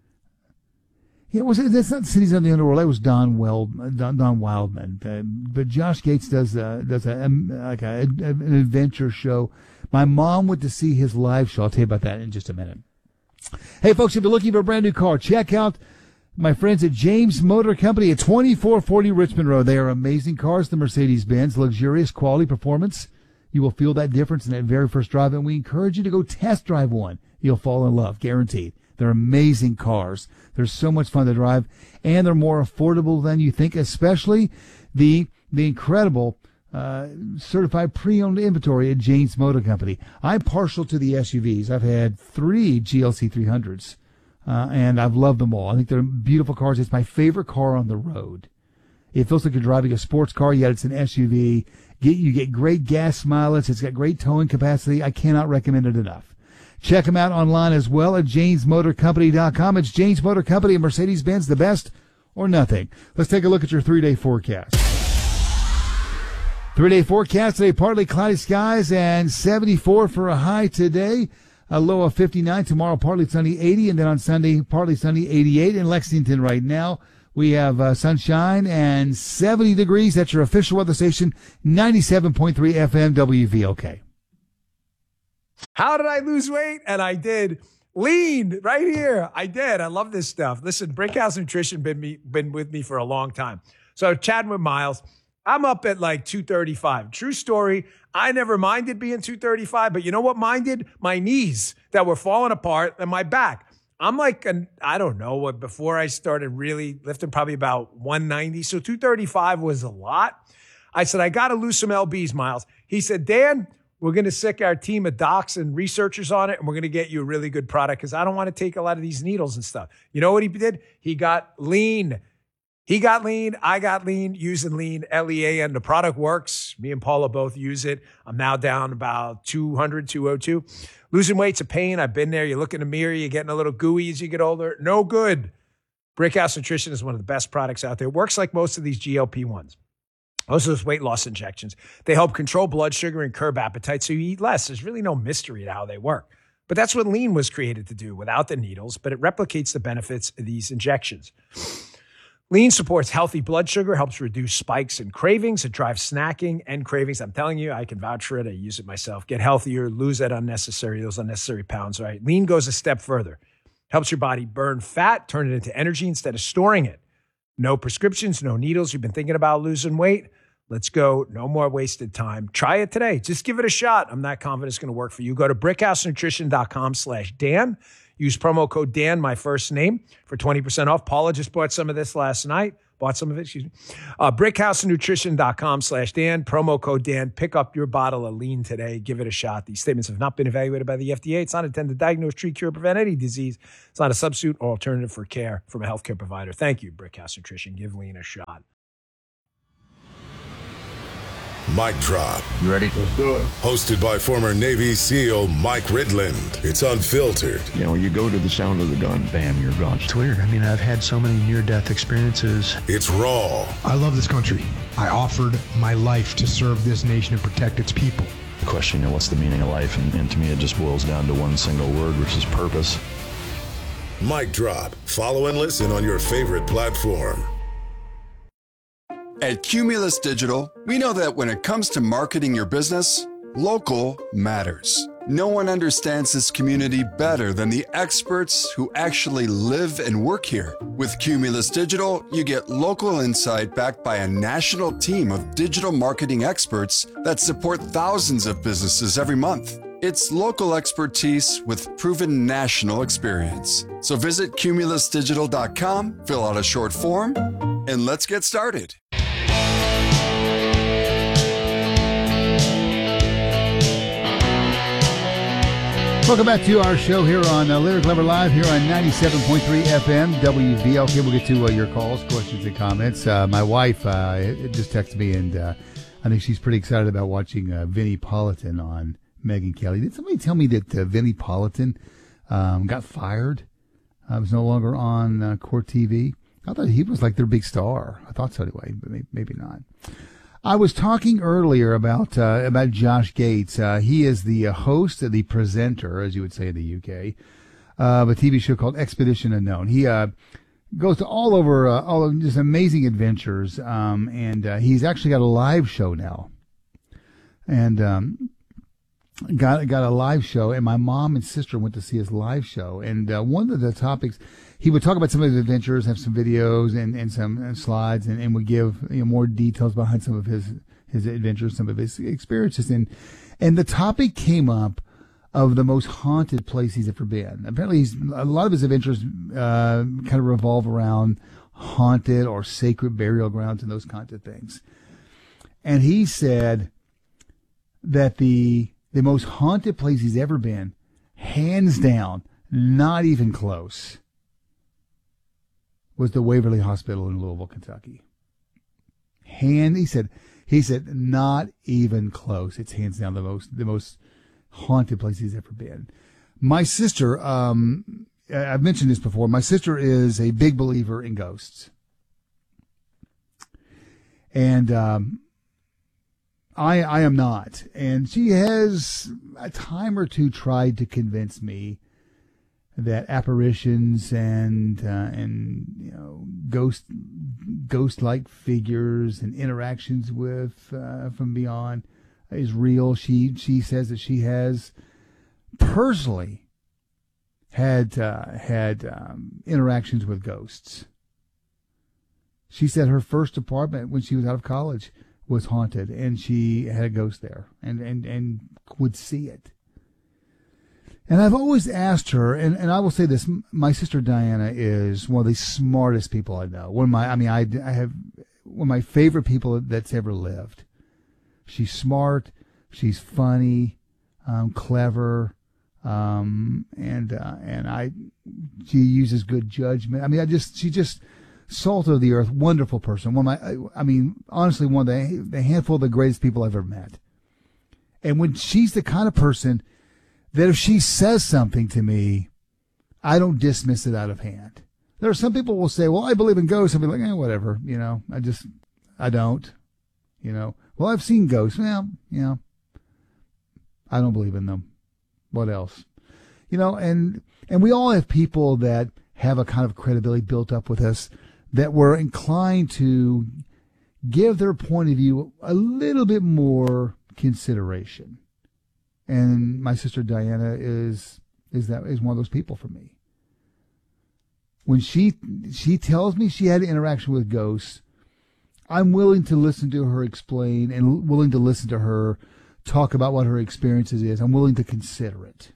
yeah, was it? That's not Cities of the Underworld. That was Don Weld, Don, Don Wildman. Uh, but Josh Gates does uh, does a, um, like a, an adventure show. My mom went to see his live show. I'll tell you about that in just a minute. Hey, folks, if you're looking for a brand new car, check out my friends at James Motor Company at twenty-four forty Richmond Road. They are amazing cars, the Mercedes-Benz, luxurious quality performance. You will feel that difference in that very first drive, and we encourage you to go test drive one. You'll fall in love, guaranteed. They're amazing cars. They're so much fun to drive, and they're more affordable than you think, especially the the incredible uh, certified pre-owned inventory at James Motor Company. I'm partial to the S U Vs. I've had three G L C three hundreds. Uh, and I've loved them all. I think they're beautiful cars. It's my favorite car on the road. It feels like you're driving a sports car, yet it's an S U V. Get, you get great gas mileage. It's got great towing capacity. I cannot recommend it enough. Check them out online as well at james motor company dot com. It's James Motor Company and Mercedes-Benz, the best or nothing. Let's take a look at your three-day forecast. Three-day forecast today, partly cloudy skies and seventy-four for a high today. A low of fifty-nine. Tomorrow, partly sunny, eighty. And then on Sunday, partly sunny, eighty-eight. In Lexington right now, we have uh, sunshine and seventy degrees. That's your official weather station, ninety-seven point three F M W V L K. How did I lose weight? And I did. Lean right here. I did. I love this stuff. Listen, Brickhouse Nutrition been me been with me for a long time. So chatting with Miles, I'm up at like two thirty-five. True story. I never minded being two thirty-five, but you know what minded? My knees that were falling apart and my back. I'm like, an, I don't know what, before I started really lifting, probably about one ninety. So two thirty-five was a lot. I said, I got to lose some L Bs, Miles. He said, Dan, we're going to sick our team of docs and researchers on it, and we're going to get you a really good product because I don't want to take a lot of these needles and stuff. You know what he did? He got lean. He got lean. I got lean using lean, L E A N. The product works. Me and Paula both use it. I'm now down about two hundred, two oh two. Losing weight's a pain. I've been there. You look in the mirror. You're getting a little gooey as you get older. No good. Brickhouse Nutrition is one of the best products out there. It works like most of these G L P ones. Most of those weight loss injections. They help control blood sugar and curb appetite so you eat less. There's really no mystery to how they work. But that's what lean was created to do without the needles, but it replicates the benefits of these injections. Lean supports healthy blood sugar, helps reduce spikes and cravings. It drives snacking and cravings. I'm telling you, I can vouch for it. I use it myself. Get healthier, lose that unnecessary, those unnecessary pounds, right? Lean goes a step further. Helps your body burn fat, turn it into energy instead of storing it. No prescriptions, no needles. You've been thinking about losing weight? Let's go. No more wasted time. Try it today. Just give it a shot. I'm not confident it's going to work for you. Go to brickhousenutrition.com slash Dan. Use promo code Dan, my first name, for twenty percent off. Paula just bought some of this last night. Bought some of it, excuse me. Uh, brickhousenutrition.com slash Dan. Promo code Dan. Pick up your bottle of lean today. Give it a shot. These statements have not been evaluated by the F D A. It's not intended to diagnose, treat, cure, prevent any disease. It's not a substitute or alternative for care from a healthcare provider. Thank you, Brickhouse Nutrition. Give lean a shot. Mic Drop. You ready? Let's do it. Hosted by former Navy SEAL Mike Ridland. It's unfiltered. You know, you go to the sound of the gun, bam, you're gone. It's weird. I mean, I've had so many near-death experiences. It's raw. I love this country. I offered my life to serve this nation and protect its people. The question, you know, what's the meaning of life? And, and to me, it just boils down to one single word, which is purpose. Mic Drop. Follow and listen on your favorite platform. At Cumulus Digital, we know that when it comes to marketing your business, local matters. No one understands this community better than the experts who actually live and work here. With Cumulus Digital, you get local insight backed by a national team of digital marketing experts that support thousands of businesses every month. It's local expertise with proven national experience. So visit cumulus digital dot com, fill out a short form, and let's get started. Welcome back to our show here on uh, Lyric Lover Live here on ninety-seven point three F M W V L K. We'll get to uh, your calls, questions, and comments. Uh, my wife uh, just texted me, and uh, I think she's pretty excited about watching uh, Vinnie Politan on Megyn Kelly. Did somebody tell me that uh, Vinnie Politan um, got fired? Uh, was no longer on uh, Court T V. I thought he was like their big star. I thought so anyway, but maybe, maybe not. I was talking earlier about uh, about Josh Gates. Uh, he is the uh, host, the presenter, as you would say in the U K, uh, of a T V show called Expedition Unknown. He uh, goes to all over, uh, all of just amazing adventures, um, and uh, he's actually got a live show now, and um, got got a live show. And my mom and sister went to see his live show, and uh, one of the topics. He would talk about some of his adventures, have some videos and, and some uh, slides, and, and would give you know, more details behind some of his his adventures, some of his experiences. And and the topic came up of the most haunted place he's ever been. Apparently, he's, a lot of his adventures uh, kind of revolve around haunted or sacred burial grounds and those kinds of things. And he said that the the most haunted place he's ever been, hands down, not even close, was the Waverly Hospital in Louisville, Kentucky. Hand, he said, he said, not even close. It's hands down the most, the most haunted place he's ever been. My sister, um, I've mentioned this before. My sister is a big believer in ghosts, and um, I, I am not. And she has a time or two tried to convince me that apparitions and uh, and you know ghost ghost like figures and interactions with uh, from beyond is real. She she says that she has personally had uh, had um, interactions with ghosts. She said her first apartment when she was out of college was haunted, and she had a ghost there, and and and would see it. And I've always asked her, and, and I will say this, my sister Diana is one of the smartest people I know. One of my, I mean, I, I have one of my favorite people that's ever lived. She's smart, she's funny, um, clever, um, and, uh, and I, she uses good judgment. I mean, I just, she just, salt of the earth, wonderful person. One of my, I mean, honestly, one of the, the handful of the greatest people I've ever met. And when she's the kind of person that if she says something to me, I don't dismiss it out of hand. There are some people who will say, well, I believe in ghosts. I'll be like, eh, whatever, you know, I just, I don't, you know. Well, I've seen ghosts. Well, you know, I don't believe in them. What else? You know, and, and we all have people that have a kind of credibility built up with us that we're inclined to give their point of view a little bit more consideration. And my sister Diana is is that is one of those people for me. When she she tells me she had an interaction with ghosts, I'm willing to listen to her explain and willing to listen to her talk about what her experiences is. I'm willing to consider it.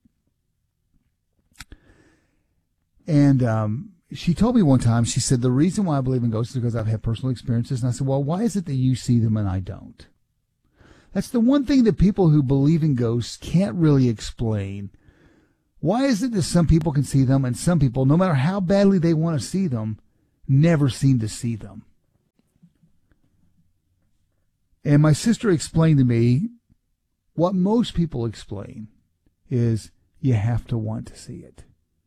And um, she told me one time, she said, the reason why I believe in ghosts is because I've had personal experiences. And I said, well, why is it that you see them and I don't? That's the one thing that people who believe in ghosts can't really explain. Why is it that some people can see them and some people, no matter how badly they want to see them, never seem to see them? And my sister explained to me what most people explain is you have to want to see it.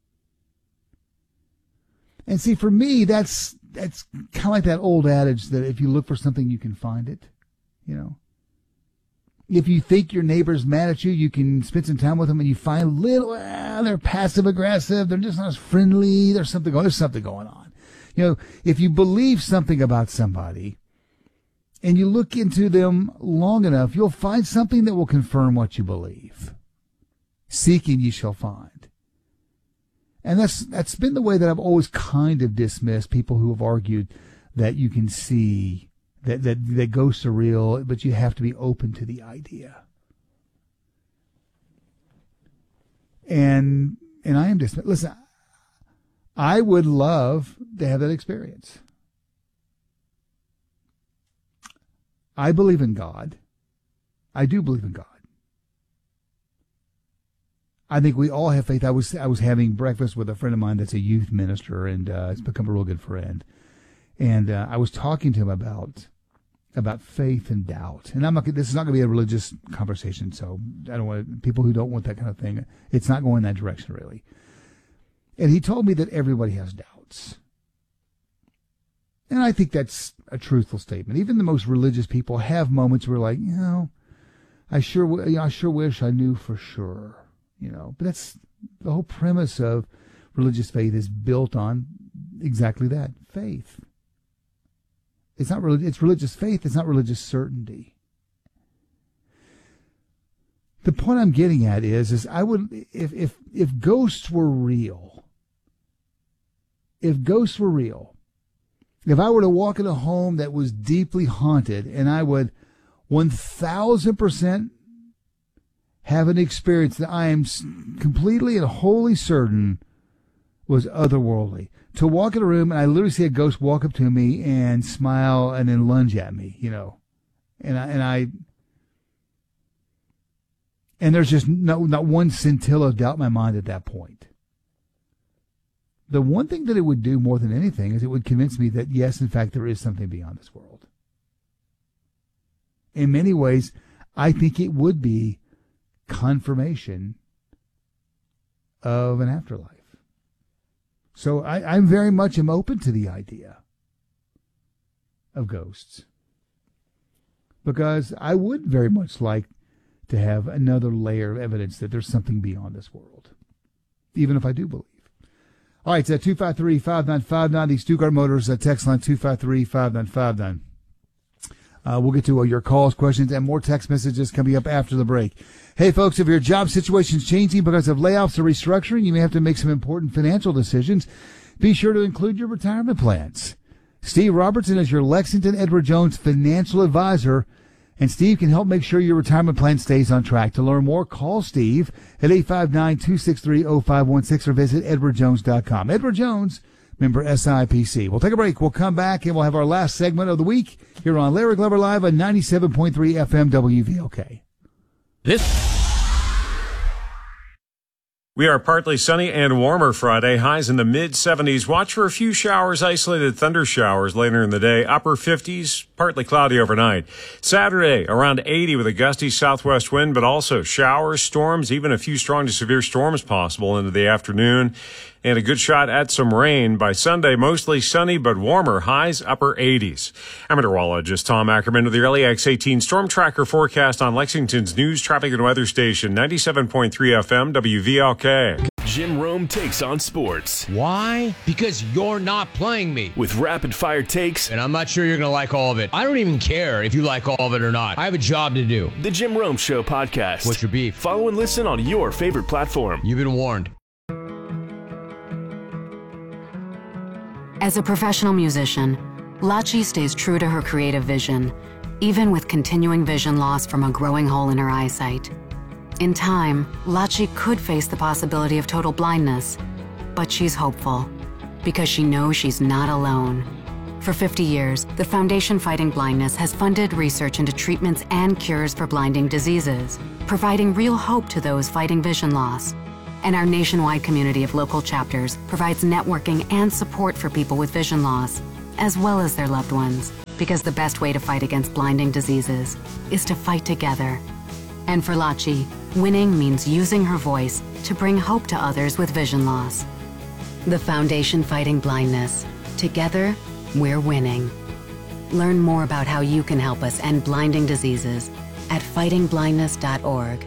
And see, for me, that's that's kind of like that old adage that if you look for something, you can find it. You know, if you think your neighbor's mad at you, you can spend some time with them and you find little, well, they're passive aggressive. They're just not as friendly. There's something going, there's something going on. You know, if you believe something about somebody and you look into them long enough, you'll find something that will confirm what you believe. Seeking ye shall find. And that's that's been the way that I've always kind of dismissed people who have argued that you can see that, that, that ghosts are real, but you have to be open to the idea. And and I am dismissed. Listen, I would love to have that experience. I believe in God. I do believe in God. I think we all have faith. I was I was having breakfast with a friend of mine that's a youth minister, and uh, it's become a real good friend. And uh, I was talking to him about about faith and doubt. And I'm not. This is not going to be a religious conversation, so I don't want people who don't want that kind of thing. It's not going that direction, really. And he told me that everybody has doubts, and I think that's a truthful statement. Even the most religious people have moments where, like, you know, I sure, you know, I sure wish I knew for sure. You know, but that's the whole premise of religious faith is built on exactly that, faith. It's not really, it's religious faith. It's not religious certainty. The point I'm getting at is, is I would, if, if, if ghosts were real, if ghosts were real, if I were to walk in a home that was deeply haunted and I would one thousand percent have an experience that I am completely and wholly certain was otherworldly. To walk in a room and I literally see a ghost walk up to me and smile and then lunge at me, you know, and I, and I, and there's just no, not one scintilla of doubt in my mind at that point. The one thing that it would do more than anything is it would convince me that yes, in fact, there is something beyond this world. In many ways, I think it would be confirmation of an afterlife. So I, I very much am open to the idea of ghosts, because I would very much like to have another layer of evidence that there's something beyond this world, even if I do believe. All right, it's at two five three, five nine five nine, the Stuttgart Motors uh, text line two five three, five nine five nine. Uh, we'll get to uh, your calls, questions, and more text messages coming up after the break. Hey, folks, if your job situation is changing because of layoffs or restructuring, you may have to make some important financial decisions. Be sure to include your retirement plans. Steve Robertson is your Lexington Edward Jones financial advisor, and Steve can help make sure your retirement plan stays on track. To learn more, call Steve at eight five nine, two six three, zero five one six or visit edward jones dot com. Edward Jones, member S I P C. We'll take a break. We'll come back, and we'll have our last segment of the week here on Larry Glover Live on ninety-seven point three F M W V L K. This. We are partly sunny and warmer Friday, highs in the mid seventies. Watch for a few showers, isolated thunder showers later in the day. Upper fifties, partly cloudy overnight. Saturday, around eighty with a gusty southwest wind, but also showers, storms, even a few strong to severe storms possible into the afternoon. And a good shot at some rain. By Sunday, mostly sunny but warmer, highs upper eighties. I'm meteorologist Tom Ackerman with the L E X eighteen Storm Tracker forecast on Lexington's news, traffic, and weather station, ninety-seven point three F M W V L K. Jim Rome takes on sports. Why? Because you're not playing me. With rapid-fire takes. And I'm not sure you're going to like all of it. I don't even care if you like all of it or not. I have a job to do. The Jim Rome Show podcast. What's your beef? Follow and listen on your favorite platform. You've been warned. As a professional musician, Lachi stays true to her creative vision, even with continuing vision loss from a growing hole in her eyesight. In time, Lachi could face the possibility of total blindness, but she's hopeful because she knows she's not alone. For fifty years, the Foundation Fighting Blindness has funded research into treatments and cures for blinding diseases, providing real hope to those fighting vision loss. And our nationwide community of local chapters provides networking and support for people with vision loss, as well as their loved ones, because the best way to fight against blinding diseases is to fight together. And for Lachi, winning means using her voice to bring hope to others with vision loss. The Foundation Fighting Blindness. Together, we're winning. Learn more about how you can help us end blinding diseases at fighting blindness dot org.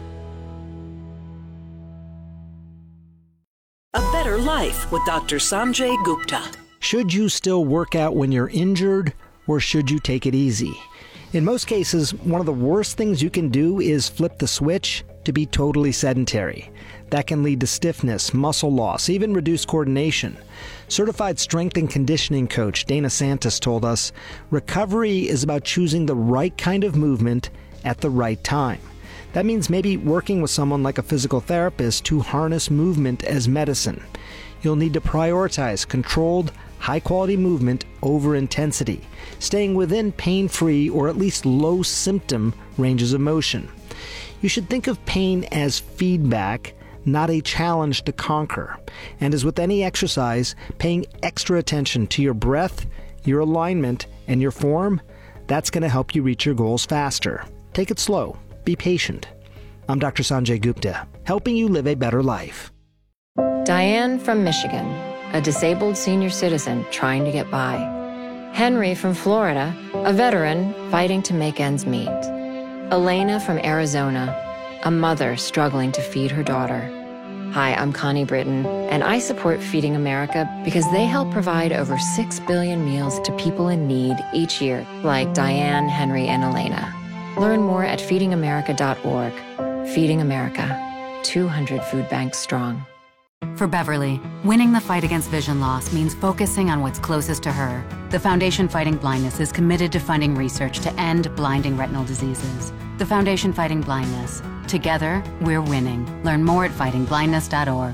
A Better Life with Doctor Sanjay Gupta. Should you still work out when you're injured, or should you take it easy? In most cases, one of the worst things you can do is flip the switch to be totally sedentary. That can lead to stiffness, muscle loss, even reduced coordination. Certified strength and conditioning coach Dana Santos told us, recovery is about choosing the right kind of movement at the right time. That means maybe working with someone like a physical therapist to harness movement as medicine. You'll need to prioritize controlled, high-quality movement over intensity, staying within pain-free or at least low-symptom ranges of motion. You should think of pain as feedback, not a challenge to conquer. And as with any exercise, paying extra attention to your breath, your alignment, and your form, that's going to help you reach your goals faster. Take it slow. Be patient. I'm Doctor Sanjay Gupta, helping you live a better life. Diane from Michigan, a disabled senior citizen trying to get by. Henry from Florida, a veteran fighting to make ends meet. Elena from Arizona, a mother struggling to feed her daughter. Hi, I'm Connie Britton, and I support Feeding America because they help provide over six billion meals to people in need each year, like Diane, Henry, and Elena. Learn more at feeding america dot org. Feeding America, two hundred food banks strong. For Beverly, winning the fight against vision loss means focusing on what's closest to her. The Foundation Fighting Blindness is committed to funding research to end blinding retinal diseases. The Foundation Fighting Blindness. Together, we're winning. Learn more at fighting blindness dot org.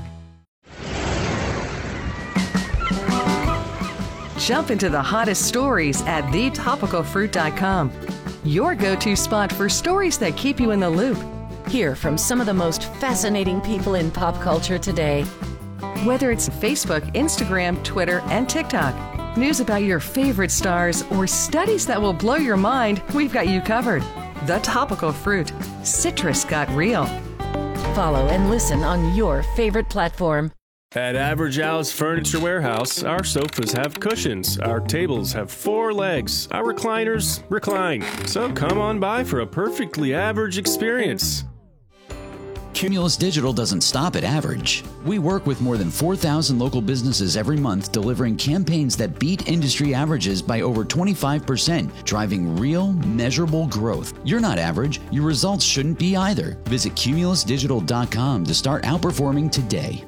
Jump into the hottest stories at the topical fruit dot com. Your go-to spot for stories that keep you in the loop. Hear from some of the most fascinating people in pop culture today. Whether it's Facebook, Instagram, Twitter, and TikTok, news about your favorite stars, or studies that will blow your mind, we've got you covered. The Topical Fruit. Citrus got real. Follow and listen on your favorite platform. At Average Al's Furniture Warehouse, our sofas have cushions, our tables have four legs, our recliners recline. So come on by for a perfectly average experience. Cumulus Digital doesn't stop at average. We work with more than four thousand local businesses every month, delivering campaigns that beat industry averages by over twenty-five percent, driving real, measurable growth. You're not average. Your results shouldn't be either. Visit cumulus digital dot com to start outperforming today.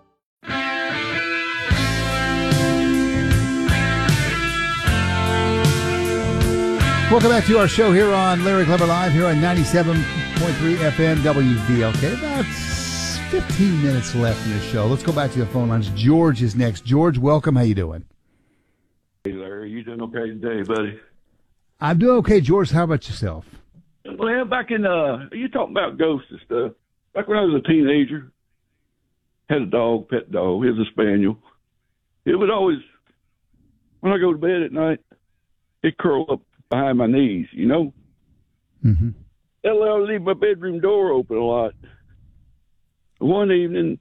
Welcome back to our show here on Larry Clever Live here on ninety-seven point three F M W V L K. About fifteen minutes left in the show. Let's go back to the phone lines. George is next. George, welcome. How you doing? Hey, Larry. You doing okay today, buddy? I'm doing okay, George. How about yourself? Well, back in, uh, you talking about ghosts and stuff. Back when I was a teenager, had a dog, pet dog. It was a spaniel. It would always, when I go to bed at night, it'd curl up behind my knees, you know? Mm-hmm. That allowed me to leave my bedroom door open a lot. One evening,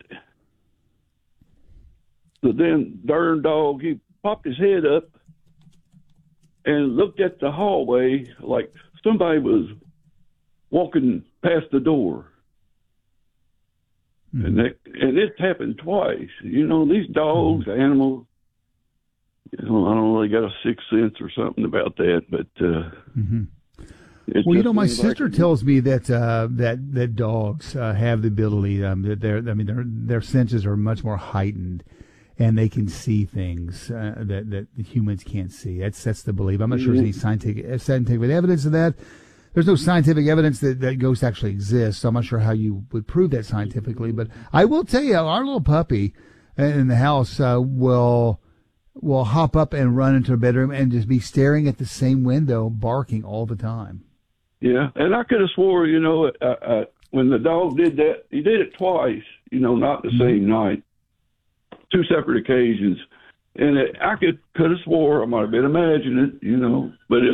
the damn darn dog, he popped his head up and looked at the hallway like somebody was walking past the door. Mm-hmm. And that, and it's happened twice. You know, these dogs, mm-hmm. animals, you know, I don't know, they got a sixth sense or something about that, but uh, mm-hmm. well, you know, my sister like, tells me that uh, that that dogs uh, have the ability um, that their I mean their their senses are much more heightened, and they can see things uh, that that the humans can't see. That's that's the belief. I'm not sure there's any scientific scientific evidence of that. There's no scientific evidence that, that ghosts actually exist, so I'm not sure how you would prove that scientifically. But I will tell you, our little puppy in the house uh, will will hop up and run into a bedroom and just be staring at the same window, barking all the time. Yeah, and I could have swore, you know, uh, uh, when the dog did that, he did it twice, you know, not the mm-hmm. same night, two separate occasions. And it, I could could have swore, I might have been imagining it, you know, but it